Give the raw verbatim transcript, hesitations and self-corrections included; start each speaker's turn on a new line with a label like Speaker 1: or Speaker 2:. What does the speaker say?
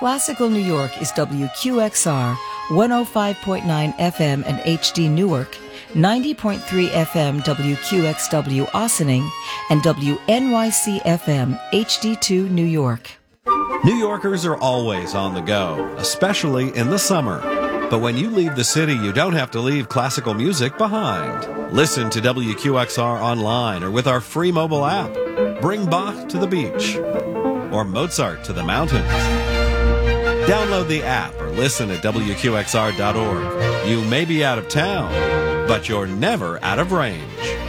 Speaker 1: Classical New York is W Q X R, one oh five point nine F M and H D Newark, ninety point three F M W Q X W Ossining, and W N Y C F M H D two New York.
Speaker 2: New Yorkers are always on the go, especially in the summer. But when you leave the city, you don't have to leave classical music behind. Listen to W Q X R online or with our free mobile app. Bring Bach to the beach or Mozart to the mountains. Download the app or listen at W Q X R dot org. You may be out of town, but you're never out of range.